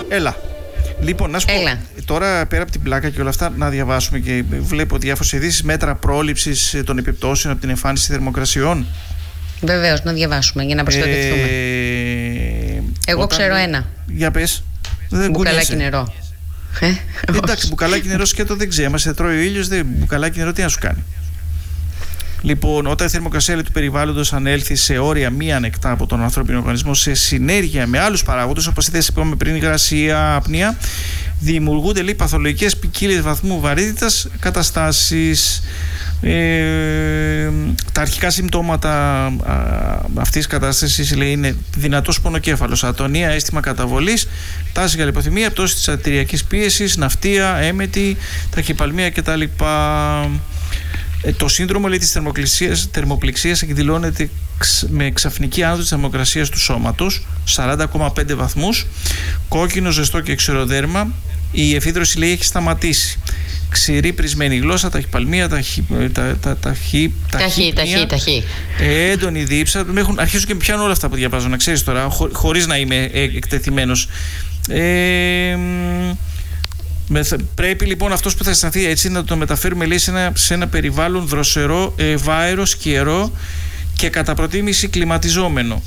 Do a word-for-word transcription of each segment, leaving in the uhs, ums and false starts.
Έλα. Λοιπόν, να σου Έλα. πω, τώρα πέρα από την πλάκα και όλα αυτά, να διαβάσουμε και βλέπω διάφορες ειδήσεις, μέτρα πρόληψης των επιπτώσεων από την εμφάνιση θερμοκρασιών. Βεβαίως, να διαβάσουμε για να προστατευτούμε. Ε, Εγώ όταν... ξέρω ένα. Για πες. Δεν μπουκαλάκι νερό. Ε, εντάξει, μπουκαλάκι νερό σκέτο δεν ξέρει. Μα σε τρώει ο ήλιος, δεν, μπουκαλάκι νερό τι να σου κάνει. Λοιπόν, όταν η θερμοκρασία του περιβάλλοντος ανέλθει σε όρια μη ανεκτά από τον ανθρώπινο οργανισμό σε συνέργεια με άλλους παράγοντες, όπως η θέση που είπαμε πριν, υγρασία, απνία, δημιουργούνται λέει παθολογικές ποικίλες βαθμού βαρύτητας καταστάσεις. Ε, τα αρχικά συμπτώματα α, αυτής της κατάστασης λέει, είναι δυνατός πονοκέφαλος, ατονία, αίσθημα καταβολής, τάση για λιποθυμία, πτώση της αρτηριακής πίεσης, ναυτία, έμετη, ταχυπαλμία κτλ. Ε, το σύνδρομο λέει, της θερμοπληξίας εκδηλώνεται με ξαφνική άνοδο της θερμοκρασίας του σώματος, σαράντα κόμμα πέντε βαθμούς, κόκκινο, ζεστό και ξεροδέρμα. Η εφίδρωση λέει έχει σταματήσει. Ξηρή πρισμένη γλώσσα, ταχυπαλμία, ταχύ, τα, τα, ταχύ, ταχύ, ταχύ, ταχύ. Έντονη δίψα. Αρχίζω και πιάνω όλα αυτά που διαβάζω, να ξέρεις τώρα, χω, χωρίς να είμαι εκτεθειμένος. Ε, με, πρέπει λοιπόν αυτός που θα αισθανθεί έτσι να το μεταφέρουμε λέει, σε, ένα, σε ένα περιβάλλον δροσερό, ευάερο, σκιερό και κατά προτίμηση κλιματιζόμενο.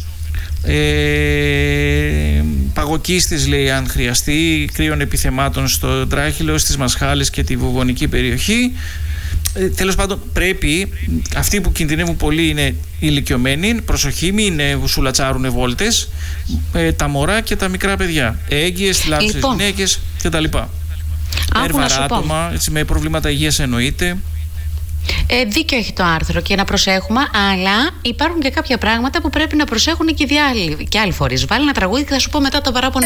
Ε, παγοκίστης λέει αν χρειαστεί, κρύων επιθεμάτων στο τράχυλο, στις μασχάλες και τη βουβονική περιοχή. Ε, τέλος πάντων πρέπει, αυτοί που κινδυνεύουν πολύ είναι ηλικιωμένοι, προσοχή μην σουλατσάρουνε βόλτες, ε, τα μωρά και τα μικρά παιδιά, έγκυες, λάψες λοιπόν, γυναίκες κτλ. Έρβαρα άτομα, έτσι, με προβλήματα υγείας εννοείται. Ε, δίκιο έχει το άρθρο και να προσέχουμε, αλλά υπάρχουν και κάποια πράγματα που πρέπει να προσέχουν και οι άλλοι, και άλλοι φορείς. Βάλει ένα τραγούδι και θα σου πω μετά το παράπονο.